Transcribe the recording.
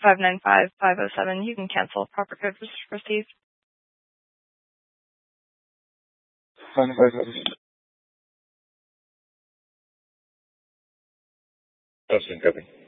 595-507. You can cancel. Proper code was received. 595. Austin, copy.